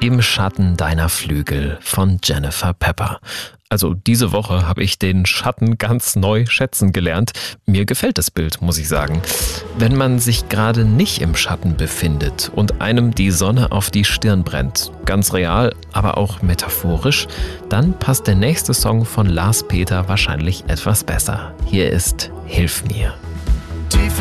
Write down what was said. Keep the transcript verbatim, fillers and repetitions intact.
Im Schatten deiner Flügel von Jennifer Pepper. Also diese Woche habe ich den Schatten ganz neu schätzen gelernt. Mir gefällt das Bild, muss ich sagen. Wenn man sich gerade nicht im Schatten befindet und einem die Sonne auf die Stirn brennt, ganz real, aber auch metaphorisch, dann passt der nächste Song von Lars Peter wahrscheinlich etwas besser. Hier ist Hilf mir. Tief